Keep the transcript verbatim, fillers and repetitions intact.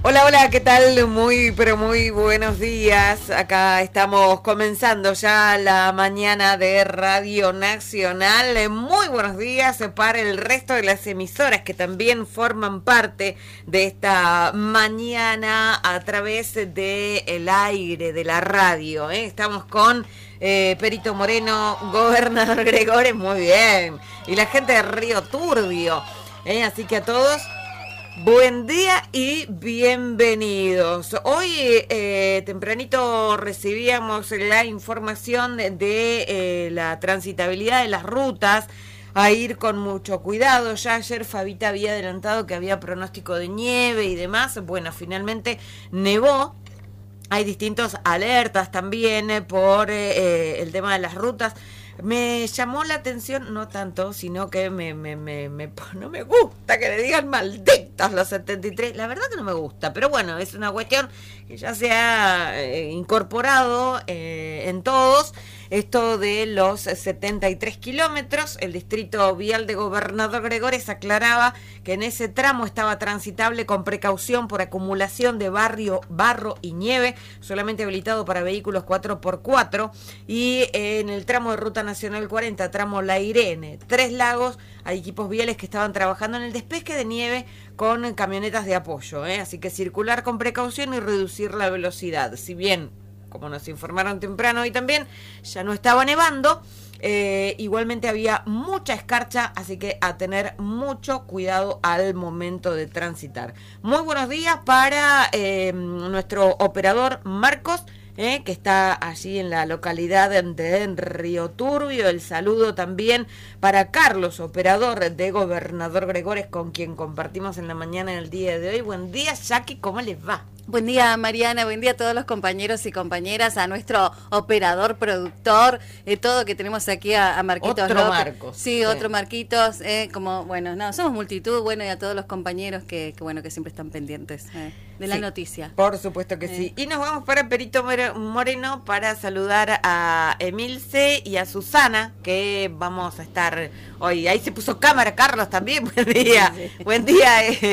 Hola, hola, ¿qué tal? Muy, pero muy buenos días. Acá estamos comenzando ya la mañana de Radio Nacional. Muy buenos días para el resto de las emisoras que también forman parte de esta mañana a través del aire, de la radio. ¿eh? Estamos con eh, Perito Moreno, Gobernador Gregores, muy bien. Y la gente de Río Turbio. ¿eh? Así que a todos... Buen día y bienvenidos. Hoy eh, tempranito recibíamos la información de, de eh, la transitabilidad de las rutas, a ir con mucho cuidado. Ya ayer Fabita había adelantado que había pronóstico de nieve y demás. Bueno, finalmente nevó. Hay distintas alertas también eh, por eh, el tema de las rutas. Me llamó la atención, no tanto, sino que me, me, me, me no me gusta que le digan malditos los setenta y tres. La verdad que no me gusta, pero bueno, es una cuestión que ya se ha eh, incorporado eh, en todos. Esto de los setenta y tres kilómetros, el distrito vial de Gobernador Gregores aclaraba que en ese tramo estaba transitable con precaución por acumulación de barrio, barro y nieve, solamente habilitado para vehículos cuatro por cuatro, y en el tramo de Ruta Nacional cuarenta, tramo La Irene, Tres Lagos, hay equipos viales que estaban trabajando en el despeje de nieve con camionetas de apoyo, ¿eh? así que circular con precaución y reducir la velocidad. Si bien, como nos informaron temprano hoy también, ya no estaba nevando, eh, igualmente había mucha escarcha, así que a tener mucho cuidado al momento de transitar. Muy buenos días para eh, nuestro operador Marcos, eh, que está allí en la localidad de Río Turbio. El saludo también para Carlos, operador de Gobernador Gregores, con quien compartimos en la mañana en el día de hoy. Buen día, Jackie, ¿cómo les va? Buen día, Mariana, buen día a todos los compañeros y compañeras, a nuestro operador, productor, eh, todo que tenemos aquí a, a Marquitos Otro López. Marcos. Sí, sí, otro Marquitos, eh, como, bueno, no, somos multitud, bueno, y a todos los compañeros que, que bueno, que siempre están pendientes eh, de la sí, noticia. Por supuesto que eh. sí. Y nos vamos para Perito Moreno para saludar a Emilce y a Susana, que vamos a estar hoy. Ahí se puso cámara, Carlos, también, buen día. Sí, sí. Buen día, eh.